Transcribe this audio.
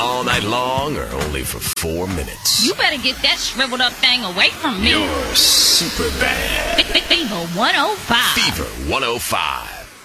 all night long or only for 4 minutes? You better get that shriveled up thing away from me. You're super bad. Fever 105. Fever 105.